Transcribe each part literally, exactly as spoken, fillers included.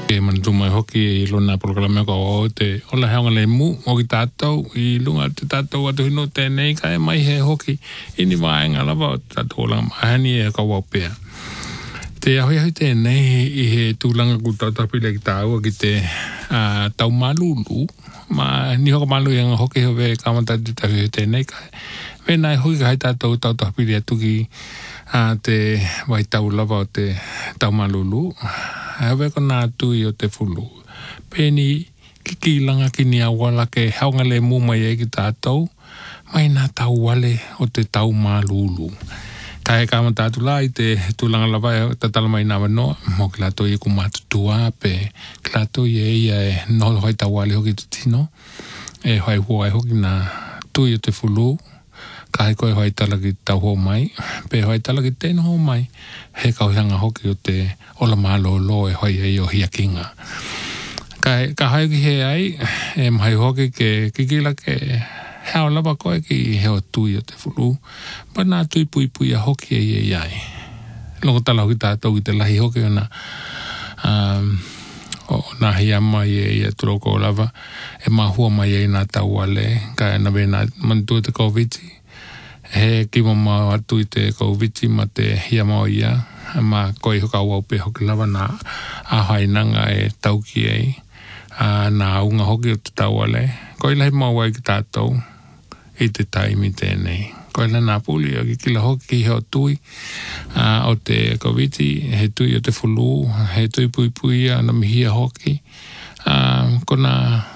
ke man tu mai hoki i lona programa ko o te ola heonga le mu o ki tātou i lunga te tātou atu hino tēnei kai mai he hoki ini vaenga lava o tātou langa mahani e ka wapea. Te ahui ahui tēnei i he tūlanga ku tautapile ki tāua ki te uh, tau malulu ma ni hoka malu yang hoki hove kamata te tahu tēnei kai. Venai hoki kai tātou tautapile atu ki uh, te wai tau lava o te tau malulu. Hawe ko nā tui o te fulu. Pēni ki ki langa ki ni awala ke haunga le muma e ki tātou. Mai nā tau wale o te tau malulu. Ka he kāma tātu la i te tūlanga lawa e tatala mai nā wanoa. Mo ki lato i ku mātutua pe ki lato i e ia e noho hoi tau wale hoki tu tino. E hoi hua e hoki nā tui o te fulu. Ka he koe hoi tala ki tau ho mai. Pe hoi tala ki tēno ho mai. He kauhanga hoki o te ola malo lo e hoi e o hia kinga. Ka, ka hai ki he ai, e mahai hoki ke kikila ke heo lava koe ki heo tui o te fulu. Pa nā tui pui pui a hoki e e ai. Loko tala hoki tātou ki te lahi hoki o nā um, o nā hi ama i e i a turoko o lava. E mahua mai e nā tau wale. Ka e nawe nā mantua te koviti. He ki mama atu i te koviti ma te hi ama o ia. Ma koi hoka waupe hoki lava nā ahainanga e tauki ei. A nā unga hoki o te tauale. Koi lahi mawai ki tātou i te taimi tēnei. Koi la nā puli o ki kila hoki ki heo tui uh, o te koviti. He tui o te fulu. He tui pui pui a na mihia hoki. Uh, kona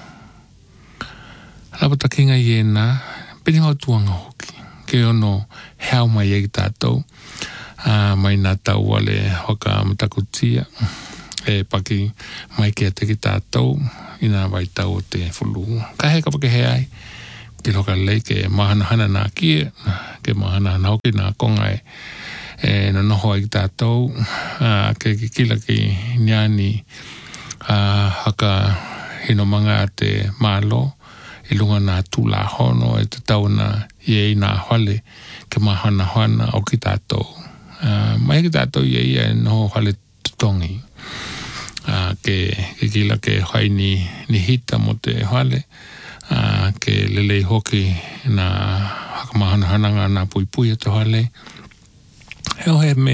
lapatakinga i e nā. Pini ho tuanga hoki. Ke ono heo mai e ki tātou. Uh, mai nā tau wale hoka matakutia e paki mai ke te ki tātou i nā wai tau o te fulu. Ka he kapake he ai ki loka lei ke mahana hana nā kie ke mahana hana hoki nā konga e, e no noho ai ki tātou uh, ke ki kila ki niani uh, haka hino manga te malo i lunga nā tūla hono e te tau na i e nā hale ke mahana hana o ki tātou. Uh, mai ki tātou i e ia no hale tutongi. Uh, ke, ke kila ke hai ni, ni hita mo te hale. Uh, ke lelei hoki na hakamahana hananga na pui pui a te hale. Heo he me